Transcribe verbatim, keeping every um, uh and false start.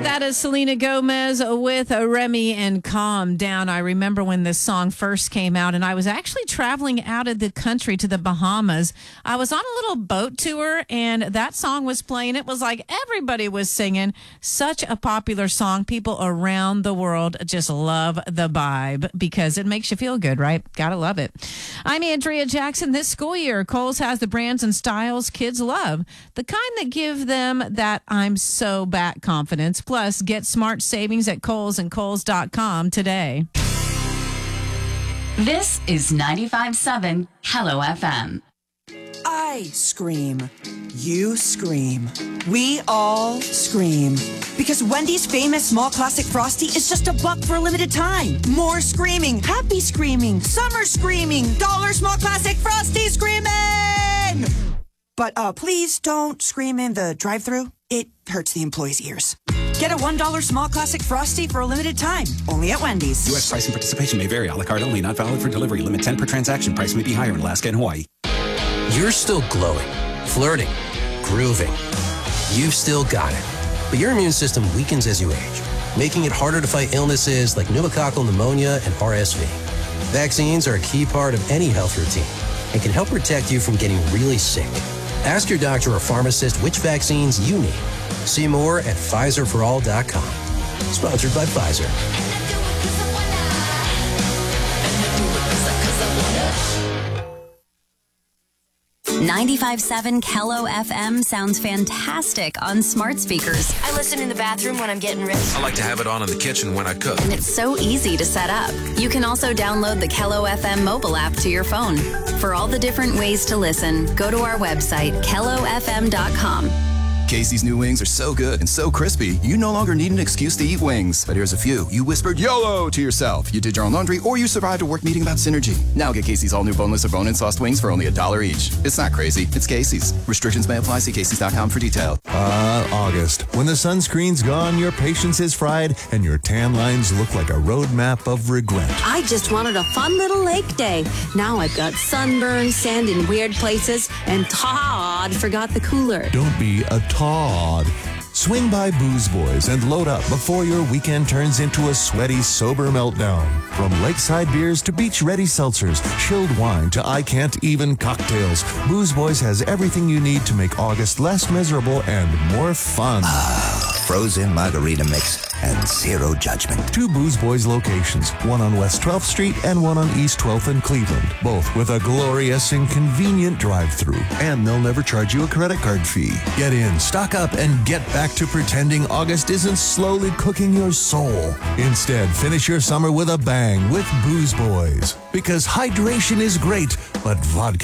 That is Selena Gomez with Remy and Calm Down. I remember when this song first came out, and I was actually traveling out of the country to the Bahamas. I was on a little boat tour, and that song was playing. It was like everybody was singing. Such a popular song. People around the world just love the vibe because it makes you feel good, right? Gotta love it. I'm Andrea Jackson. This school year, Kohl's has the brands and styles kids love, the kind that give them that I'm so back confidence. Plus, get smart savings at Kohl's and Kohl's dot com today. This is ninety-five point seven Hello F M. I scream. You scream. We all scream. Because Wendy's famous small classic Frosty is just a buck for a limited time. More screaming. Happy screaming. Summer screaming. Dollar small classic Frosty screaming! But uh, please don't scream in the drive-thru. It hurts the employees' ears. Get a one dollar small classic Frosty for a limited time. Only at Wendy's. U S price and participation may vary. A la carte only. Not valid for delivery. Limit ten per transaction. Price may be higher in Alaska and Hawaii. You're still glowing, flirting, grooving. You've still got it. But your immune system weakens as you age, making it harder to fight illnesses like pneumococcal pneumonia and R S V. Vaccines are a key part of any health routine and can help protect you from getting really sick. Ask your doctor or pharmacist which vaccines you need. See more at Pfizer for all dot com. Sponsored by Pfizer. ninety-five point seven Kello F M sounds fantastic on smart speakers. I listen in the bathroom when I'm getting ready. I like to have it on in the kitchen when I cook. And it's so easy to set up. You can also download the Kello F M mobile app to your phone. For all the different ways to listen, go to our website, Kello F M dot com. Casey's new wings are so good and so crispy, you no longer need an excuse to eat wings. But here's a few. You whispered YOLO to yourself. You did your own laundry, or you survived a work meeting about synergy. Now get Casey's all new boneless or bone-in sauced wings for only a dollar each. It's not crazy. It's Casey's. Restrictions may apply. See Casey's dot com for details. Ah, uh, August. When the sunscreen's gone, your patience is fried, and your tan lines look like a roadmap of regret. I just wanted a fun little lake day. Now I've got sunburn, sand in weird places, and Todd forgot the cooler. Don't be a Todd. Swing by Booze Boys and load up before your weekend turns into a sweaty, sober meltdown. From lakeside beers to beach-ready seltzers, chilled wine to I-can't-even cocktails, Booze Boys has everything you need to make August less miserable and more fun. Ah, frozen margarita mix and zero judgment. Two Booze Boys locations, one on West twelfth Street and one on East twelfth in Cleveland, both with a glorious and convenient drive-thru. And they'll never charge you a credit card fee. Get in, stock up, and get back to pretending August isn't slowly cooking your soul. Instead, finish your summer with a bang with Booze Boys. Because hydration is great, but vodka